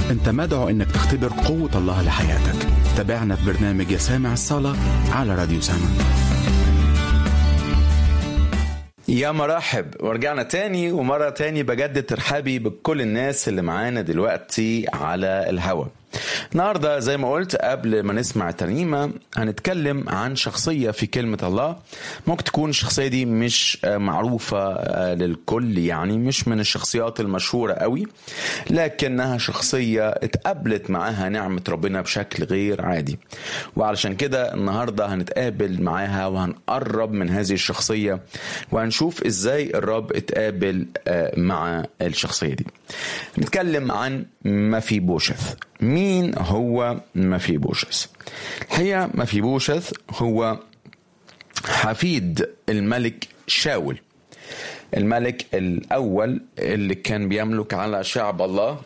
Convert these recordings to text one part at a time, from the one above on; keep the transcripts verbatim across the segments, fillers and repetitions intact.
أنت مدعو أنك تختبر قوة الله لحياتك. تابعنا في برنامج يا سامع الصلاة على راديو سامع. يا مرحب، ورجعنا تاني ومرة تاني بجدد ترحابي بكل الناس اللي معانا دلوقتي على الهواء. النهاردة زي ما قلت قبل ما نسمع الترنيمة هنتكلم عن شخصية في كلمة الله. ممكن تكون الشخصية دي مش معروفة للكل، يعني مش من الشخصيات المشهورة قوي، لكنها شخصية اتقابلت معاها نعمة ربنا بشكل غير عادي، وعلشان كده النهاردة هنتقابل معاها وهنقرب من هذه الشخصية وهنشوف ازاي الرب اتقابل مع الشخصية دي. نتكلم عن مفيبوشث. مين هو مفيبوشث؟ الحقيقة مفيبوشث هو حفيد الملك شاول، الملك الأول اللي كان بيملك على شعب الله،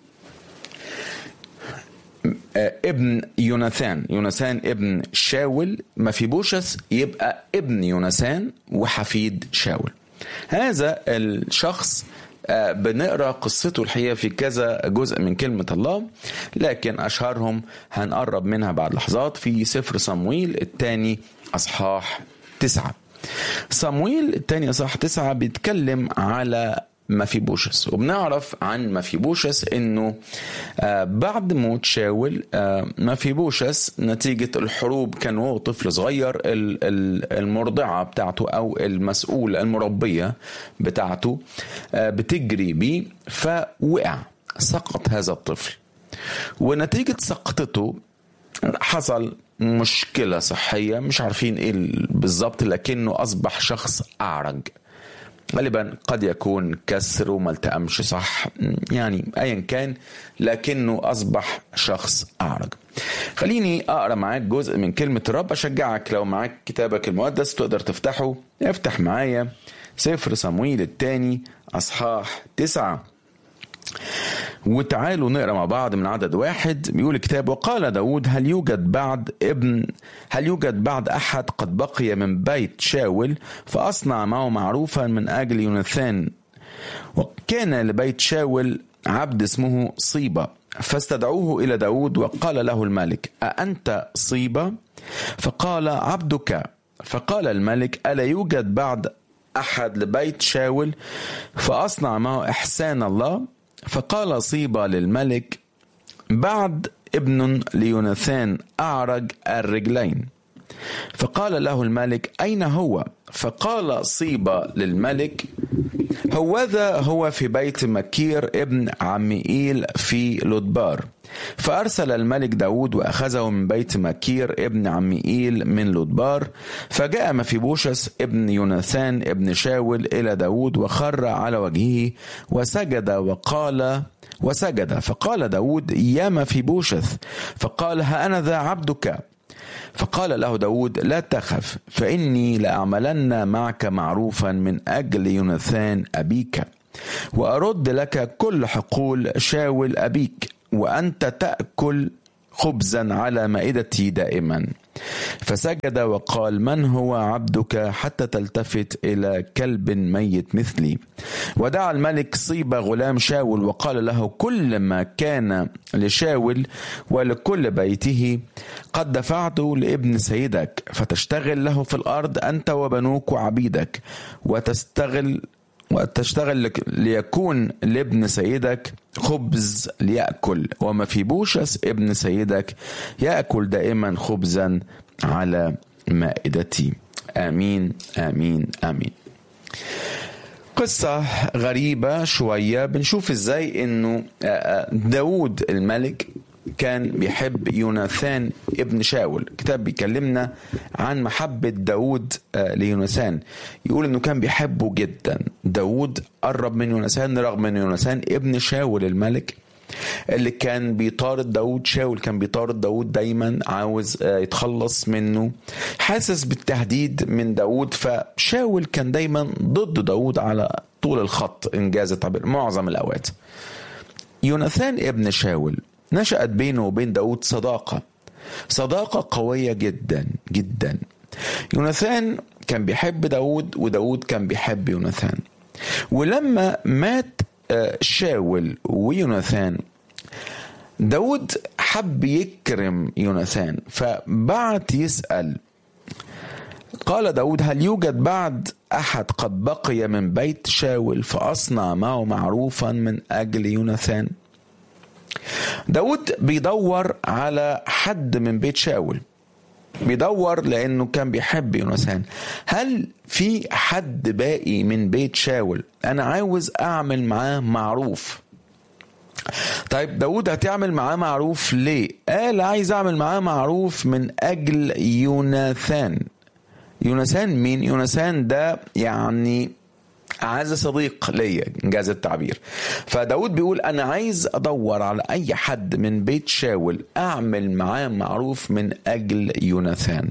ابن يوناثان. يوناثان ابن شاول، مفيبوشث يبقى ابن يوناثان وحفيد شاول. هذا الشخص بنقرأ قصته الحقيقة في كذا جزء من كلمة الله، لكن أشهرهم هنقرب منها بعد لحظات في سفر صمويل الثاني أصحاح تسعة. صمويل الثاني أصحاح تسعة بيتكلم على مفيبوشث، وبنعرف عن مفيبوشث انه بعد موت شاول مفيبوشث نتيجة الحروب كان هو طفل صغير، المرضعة بتاعته او المسؤول المربية بتاعته بتجري بيه فوقع، سقط هذا الطفل، ونتيجة سقطته حصل مشكلة صحية مش عارفين ايه بالظبط، لكنه اصبح شخص اعرج. غالبا قد يكون كسر وما التأمش صح، يعني ايا كان، لكنه اصبح شخص اعرج. خليني اقرا معاك جزء من كلمة الرب. اشجعك لو معاك كتابك المقدس تقدر تفتحه، افتح معايا سفر صمويل الثاني اصحاح تسعة، وتعالوا نقرأ مع بعض من عدد واحد. بيقول الكتاب: وقال داود: هل يوجد بعد ابن هل يوجد بعد أحد قد بقي من بيت شاول فأصنع معه معروفا من أجل يوناثان؟ وكان لبيت شاول عبد اسمه صيبة، فاستدعوه إلى داود وقال له الملك: أأنت صيبة؟ فقال: عبدك. فقال الملك: ألا يوجد بعد أحد لبيت شاول فأصنع معه إحسان الله؟ فقال صيبة للملك: بعد ابن ليوناثان أعرج الرجلين. فقال له الملك: أين هو؟ فقال صيبة للملك: هوذا هو في بيت مكير ابن عمئيل في لودبار. فأرسل الملك داود وأخذه من بيت مكير ابن عمئيل من لودبار. فجاء مفيبوشث ابن يوناثان ابن شاول إلى داود وخر على وجهه وسجد وقال وسجد فقال داود: يا مفيبوشث. فقال: ها أنا ذا عبدك. فقال له داود: لا تخف، فإني لأعملن معك معروفا من أجل يوناثان أبيك، وأرد لك كل حقول شاول أبيك، وأنت تأكل خبزا على مائدتي دائما. فسجد وقال: من هو عبدك حتى تلتفت إلى كلب ميت مثلي؟ ودعا الملك صيبة غلام شاول وقال له: كل ما كان لشاول ولكل بيته قد دفعته لابن سيدك، فتشتغل له في الأرض أنت وبنوك وعبيدك، وتستغل وتشتغل ليكون لابن سيدك خبز ليأكل، ومفيبوشث ابن سيدك يأكل دائما خبزا على مائدتي. آمين آمين آمين. قصة غريبة شوية، بنشوف ازاي انه داود الملك كان بيحب يوناثان ابن شاول. الكتاب بيكلمنا عن محبة داود ليوناثان، يقول انه كان بيحبه جدا. داود قرب من يوناثان رغم ان يوناثان ابن شاول الملك اللي كان بيطارد داود. شاول كان بيطارد داود دايما، عاوز يتخلص منه، حاسس بالتهديد من داود. فشاول كان دايما ضد داود على طول الخط، إنجاز التعبير، معظم الأوقات. يوناثان ابن شاول نشأت بينه وبين داود صداقة صداقة قوية جدا جدا. يوناثان كان بيحب داود وداود كان بيحب يوناثان. ولما مات شاول ويوناثان داود حب يكرم يوناثان فبعت يسأل، قال داود هل يوجد بعد أحد قد بقي من بيت شاول فأصنع معه معروفا من أجل يوناثان؟ داود بيدور على حد من بيت شاول، بيدور لأنه كان بيحب يوناثان. هل في حد باقي من بيت شاول أنا عاوز أعمل معاه معروف؟ طيب داود هتعمل معاه معروف ليه؟ قال عايز أعمل معاه معروف من أجل يوناثان. يوناثان مين؟ يوناثان ده يعني أعز صديق ليا إنجاز التعبير. فداود بيقول أنا عايز أدور على أي حد من بيت شاول أعمل معاه معروف من أجل يوناثان.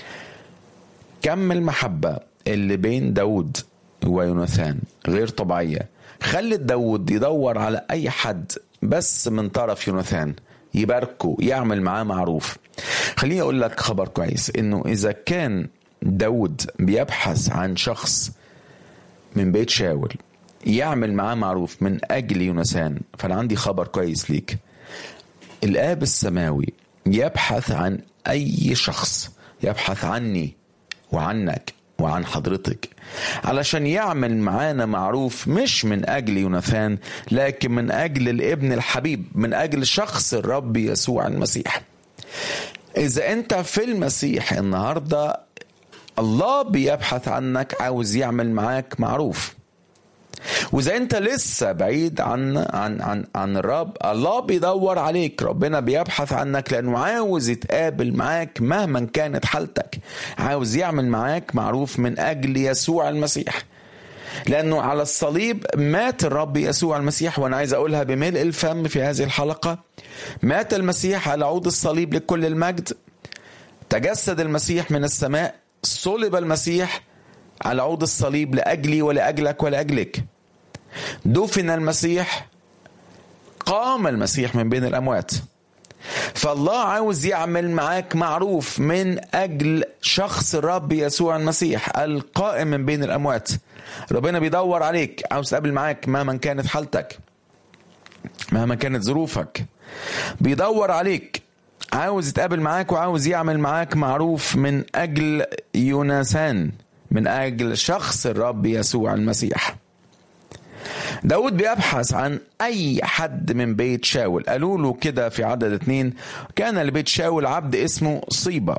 كم المحبة اللي بين داود ويوناثان غير طبيعية، خلت داود يدور على أي حد بس من طرف يوناثان يباركه يعمل معاه معروف. خليني أقول لك خبر كويس، إنه إذا كان داود بيبحث عن شخص من بيت شاول يعمل معاه معروف من أجل يوناثان، فأنا عندي خبر كويس ليك. الآب السماوي يبحث عن أي شخص، يبحث عني وعنك وعن حضرتك علشان يعمل معانا معروف، مش من أجل يوناثان لكن من أجل الابن الحبيب، من أجل شخص الرب يسوع المسيح. إذا أنت في المسيح النهاردة الله بيبحث عنك، عاوز يعمل معاك معروف. وإذا أنت لسه بعيد عن عن عن عن الرب، الله بيدور عليك، ربنا بيبحث عنك لأنه عاوز يتقابل معاك مهما كانت حالتك، عاوز يعمل معاك معروف من أجل يسوع المسيح. لأنه على الصليب مات الرب يسوع المسيح، وأنا عايز أقولها بملء الفم في هذه الحلقة، مات المسيح على عود الصليب لكل المجد، تجسد المسيح من السماء، صلب المسيح على عود الصليب لأجلي ولأجلك ولأجلك، دفن المسيح، قام المسيح من بين الأموات. فالله عاوز يعمل معاك معروف من أجل شخص الرب يسوع المسيح القائم من بين الأموات. ربنا بيدور عليك، عاوز يقابل معاك مهما كانت حالتك، مهما كانت ظروفك، بيدور عليك، عاوز يتقابل معاك وعاوز يعمل معاك معروف من أجل يوناثان، من أجل شخص الرب يسوع المسيح. داود بيبحث عن أي حد من بيت شاول. قالوا له كده في عدد اتنين، كان لبيت شاول عبد اسمه صيبة،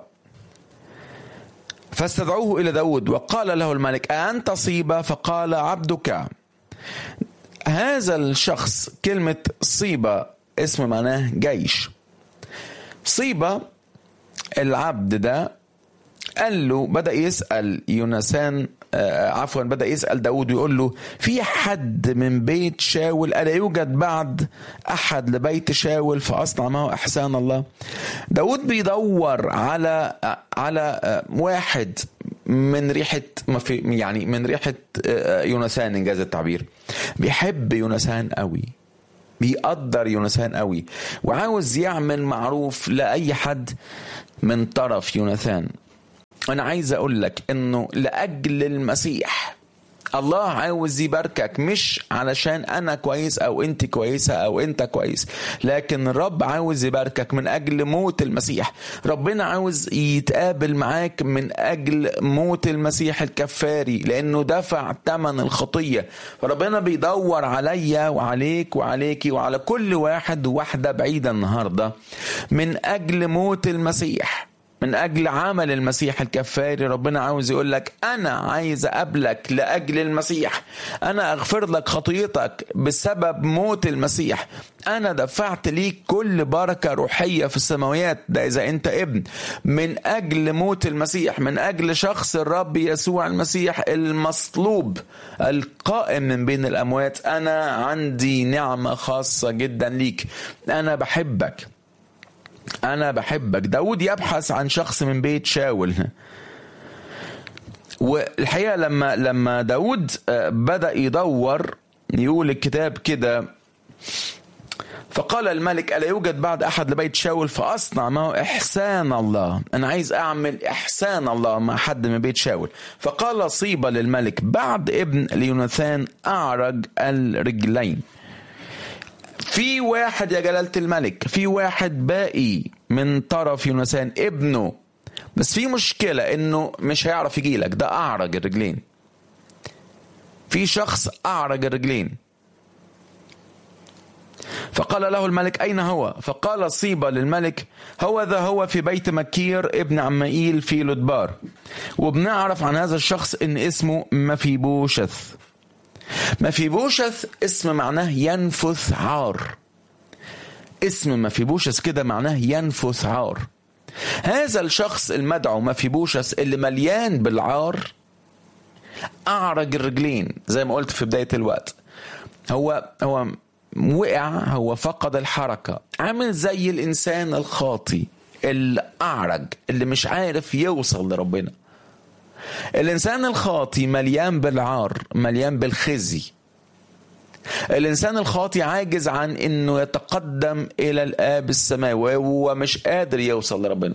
فاستدعوه إلى داود وقال له الملك أنت صيبة؟ فقال عبدك. هذا الشخص، كلمة صيبة اسم معناه جيش. صيبة العبد ده قال له، بدأ يسأل يوناثان آه عفوا بدأ يسأل داود ويقول له في حد من بيت شاول ألا يوجد بعد أحد لبيت شاول فأصنع معه إحسان الله؟ داود بيدور على على آه واحد من ريحة ما في يعني من ريحة آه يوناثان إنجاز التعبير. بيحب يوناثان قوي، بيقدر يوناثان قوي، وعاوز يعمل معروف لأي حد من طرف يوناثان. أنا عايز أقول لك إنه لأجل المسيح الله عاوز يباركك، مش علشان أنا كويس أو أنت كويسة أو أنت كويس، لكن الرب عاوز يباركك من أجل موت المسيح. ربنا عاوز يتقابل معاك من أجل موت المسيح الكفاري، لأنه دفع ثمن الخطية. فربنا بيدور عليا وعليك وعليكي وعلى كل واحد وواحدة بعيدة النهاردة من أجل موت المسيح، من أجل عمل المسيح الكفاري. ربنا عاوز يقول لك أنا عايز أقابلك لأجل المسيح، أنا أغفر لك خطيتك بسبب موت المسيح، أنا دفعت ليك كل بركة روحية في السماويات، ده إذا أنت ابن، من أجل موت المسيح، من أجل شخص الرب يسوع المسيح المصلوب القائم من بين الأموات. أنا عندي نعمة خاصة جدا ليك، أنا بحبك، أنا بحبك. داود يبحث عن شخص من بيت شاول، والحقيقة لما لما داود بدأ يدور، يقول الكتاب كده فقال الملك ألا يوجد بعد أحد لبيت شاول فأصنع معه إحسان الله. أنا عايز أعمل إحسان الله مع حد من بيت شاول. فقال صيبة للملك بعد ابن ليوناثان أعرج الرجلين. في واحد يا جلالة الملك، في واحد باقي من طرف يوناثان ابنه، بس في مشكلة انه مش هيعرف يجيلك، ده اعرج الرجلين. في شخص اعرج الرجلين. فقال له الملك اين هو؟ فقال صيبة للملك هو ذا هو في بيت مكير ابن عمائيل في لودبار. وبنعرف عن هذا الشخص ان اسمه مفيبوشث. مفيبوشث اسم معناه ينفث عار. اسم مفيبوشث كده معناه ينفث عار. هذا الشخص المدعو مفيبوشث اللي مليان بالعار أعرج الرجلين زي ما قلت في بداية الوقت. هو هو وقع، هو فقد الحركة، عامل زي الإنسان الخاطي الأعرج اللي مش عارف يوصل لربنا. الإنسان الخاطي مليان بالعار، مليان بالخزي. الإنسان الخاطي عاجز عن إنه يتقدم إلى الآب السماوي ومش قادر يوصل لربنا.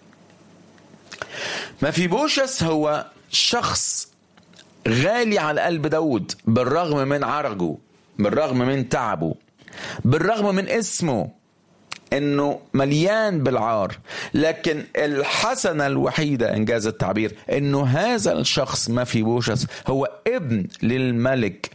مفيبوشث هو شخص غالي على قلب داود بالرغم من عرجه، بالرغم من تعبه، بالرغم من اسمه انه مليان بالعار. لكن الحسنة الوحيدة انجاز التعبير انه هذا الشخص مفيبوشث هو ابن للملك،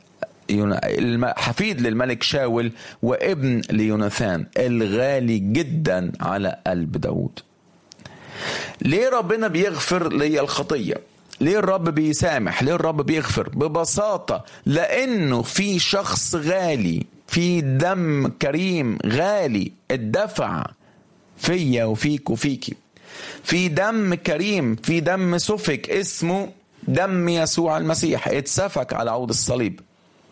حفيد للملك شاول وابن ليوناثان الغالي جدا على قلب داود. ليه ربنا بيغفر لي الخطية؟ ليه الرب بيسامح؟ ليه الرب بيغفر؟ ببساطة لأنه في شخص غالي، في دم كريم غالي الدفع فيا وفيك وفيكي، في دم كريم، في دم سفك اسمه دم يسوع المسيح اتسفك على عود الصليب.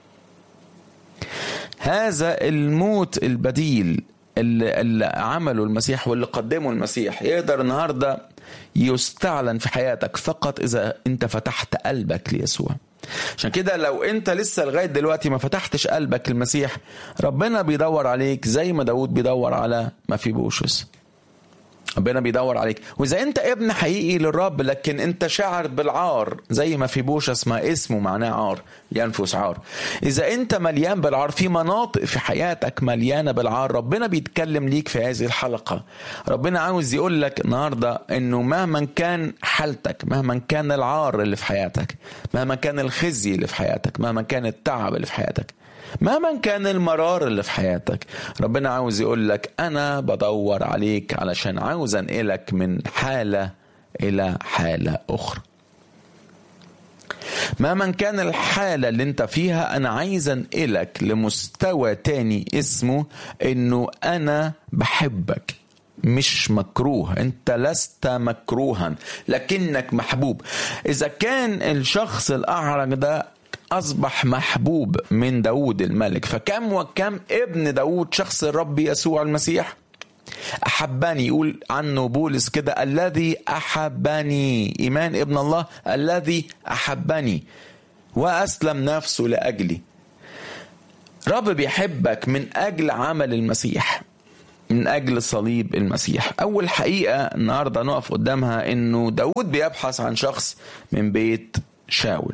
هذا الموت البديل اللي, اللي عمله المسيح واللي قدمه المسيح يقدر النهاردة يستعلن في حياتك فقط إذا أنت فتحت قلبك ليسوع. عشان كده لو أنت لسه لغاية دلوقتي ما فتحتش قلبك للمسيح، ربنا بيدور عليك زي ما داود بيدور على مفيبوشث. ربنا بيدور عليك. وإذا أنت ابن حقيقي للرب لكن أنت شاعر بالعار زي مفيبوشث ما اسمه معناه عار، ينفس عار. إذا أنت مليان بالعار، في مناطق في حياتك مليانة بالعار، ربنا بيتكلم ليك في هذه الحلقة. ربنا عاوز يقول لك النهاردة أنه مهما كان حالتك، مهما كان العار اللي في حياتك، مهما كان الخزي اللي في حياتك، مهما كان التعب اللي في حياتك، مهما كان المرار اللي في حياتك، ربنا عاوز يقول لك أنا بدور عليك علشان عاوز أنقلك من حالة إلى حالة أخرى. مهما كان الحالة اللي انت فيها أنا عايز أنقلك لمستوى تاني اسمه إنه أنا بحبك، مش مكروه. انت لست مكروها لكنك محبوب. إذا كان الشخص الأعرج ده أصبح محبوب من داود الملك، فكم وكم ابن داود شخص الرب يسوع المسيح أحبني. يقول عنه بولس كده الذي أحبني، إيمان ابن الله الذي أحبني وأسلم نفسه لأجلي. رب بيحبك من أجل عمل المسيح، من أجل صليب المسيح. أول حقيقة النهاردة نقف قدامها إنه داود بيبحث عن شخص من بيت شاول.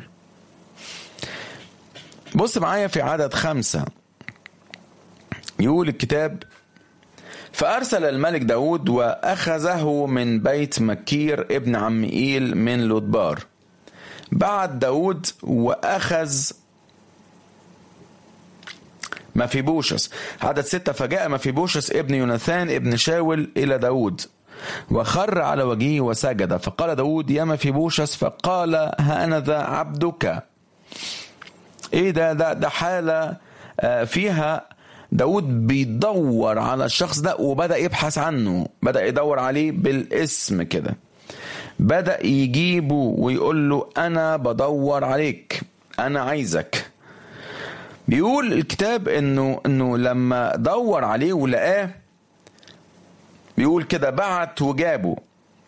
بص معايا في عدد خمسة، يقول الكتاب فأرسل الملك داود وأخذه من بيت مكير ابن عمائيل من لودبار. بعد داود وأخذ مفيبوشث. عدد ستة فجاء مفيبوشث ابن يوناثان ابن شاول إلى داود وخر على وجهه وسجد. فقال داود يا مفيبوشث، فقال ها أنا ذا عبدك. ايه ده ده ده حالة فيها داود بيدور على الشخص ده وبدأ يبحث عنه، بدأ يدور عليه بالاسم كده، بدأ يجيبه ويقول له أنا بدور عليك، أنا عايزك. بيقول الكتاب إنه إنه لما دور عليه ولقاه بيقول كده بعت وجابه.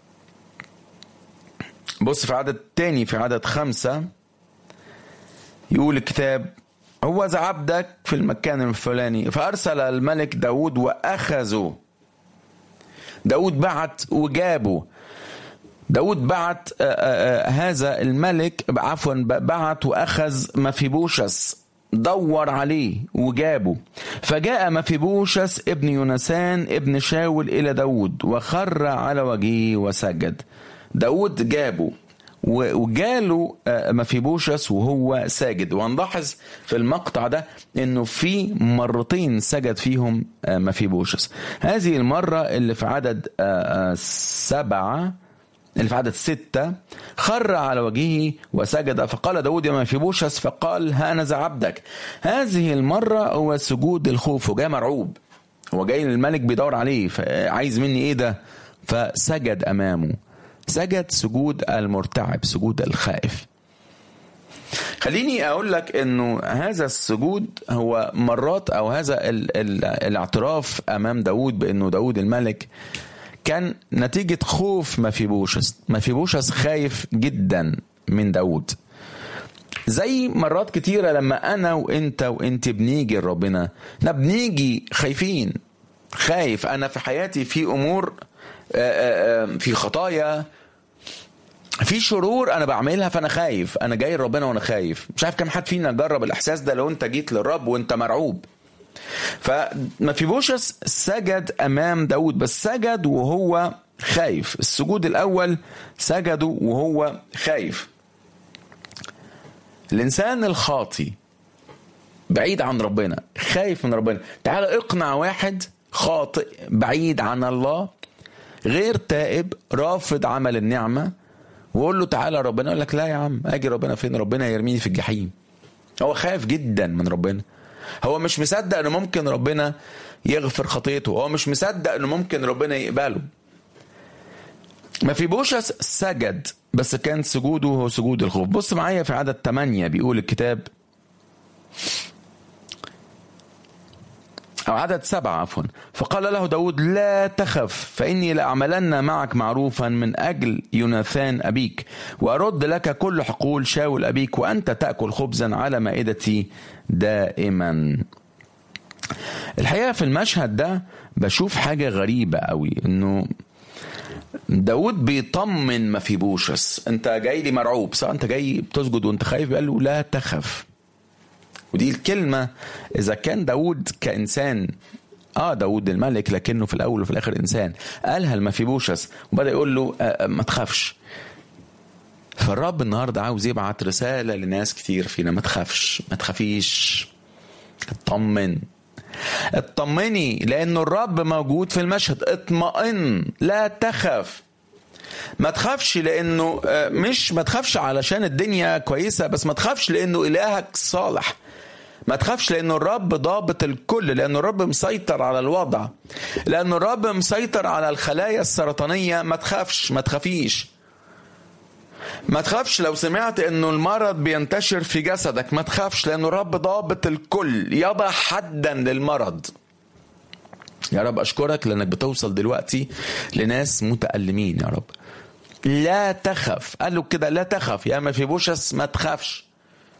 بص في عدد تاني في عدد خمسة يقول الكتاب هو ذا عبدك في المكان الفلاني. فأرسل الملك داود وأخذه. داود بعت وجابه. داود بعت آآ آآ هذا الملك عفوا بعت وأخذ مفيبوشث دور عليه وجابه. فجاء مفيبوشس ابن يوناثان ابن شاول إلى داود وخر على وجهه وسجد. داود جابه وجاله مفيبوشس وهو ساجد. ونلاحظ في المقطع ده انه في مرتين سجد فيهم مفيبوشس. هذه المرة اللي في عدد سبعة اللي في عدد ستة خر على وجهه وسجد. فقال داود يا مفيبوشس، فقال هانذا عبدك. هذه المرة هو سجود الخوف، وجاء مرعوب، هو جاي الملك بيدور عليه فعايز مني ايه ده، فسجد امامه. سجد سجود المرتعب، سجود الخائف. خليني اقول لك انه هذا السجود هو مرات او هذا ال ال الاعتراف امام داود بانه داود الملك كان نتيجة خوف مفيبوشس. مفيبوشس خايف جدا من داود، زي مرات كتيرة لما انا وانت وانت بنيجي لربنا بنيجي خايفين. خايف انا في حياتي في امور، في خطايا، في شرور انا بعملها، فانا خايف. انا جاي لربنا وانا خايف. مش عارف كم حد فينا جرب الاحساس ده لو انت جيت للرب وانت مرعوب. فمفيبوشس سجد امام داود، بس سجد وهو خايف. السجود الاول سجده وهو خايف. الانسان الخاطي بعيد عن ربنا، خايف من ربنا. تعال اقنع واحد خاطئ بعيد عن الله، غير تائب، رافض عمل النعمة، وقول له تعالى ربنا، يقول لك لا يا عم، اجي ربنا فين؟ ربنا يرميني في الجحيم. هو خايف جدا من ربنا. هو مش مصدق انه ممكن ربنا يغفر خطيته. هو مش مصدق انه ممكن ربنا يقبله. مفيبوشس سجد، بس كان سجوده هو سجود الخوف. بص معايا في عدد ثمانية بيقول الكتاب، أو عدد سبعة عفوا. فقال له داود لا تخف، فإني لأعملن معك معروفا من أجل يوناثان أبيك، وأرد لك كل حقول شاول أبيك، وأنت تأكل خبزا على مائدتي دائما. الحقيقة في المشهد ده بشوف حاجة غريبة قوي، إنه داود بيطمن مفيبوشس. أنت جاي لي مرعوب صح؟ أنت جاي بتسجد وأنت خايف؟ قال له لا تخف. ودي الكلمة إذا كان داود كإنسان، آه داود الملك، لكنه في الأول وفي الآخر إنسان، قالها لمفيبوشس وبدأ يقول له آه ما تخافش. فالرب النهاردة عاوز يبعت رسالة لناس كتير فينا، ما تخافش، ما تخافيش، اطمن، اطمني، لأنه الرب موجود في المشهد. اطمئن، لا تخف. ما تخافش لأنه مش ما تخافش علشان الدنيا كويسة، بس ما تخافش لأنه إلهك صالح. ما تخافش لأنه الرب ضابط الكل، لأنه الرب مسيطر على الوضع، لأنه الرب مسيطر على الخلايا السرطانية. ما تخافش، ما تخافيش. ما تخافش لو سمعت أنه المرض بينتشر في جسدك. ما تخافش لأنه الرب ضابط الكل، يضع حدا للمرض. يا رب أشكرك لأنك بتوصل دلوقتي لناس متألمين. يا رب لا تخف. قال له كده لا تخف يا مفيبوشس، ما تخافش.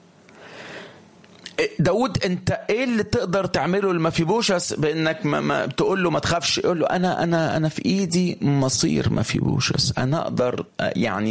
داود انت ايه اللي تقدر تعمله لمفيبوشس بانك ما ما تقول له ما تخافش؟ يقول له انا انا انا في ايدي مصير مفيبوشس، انا اقدر يعني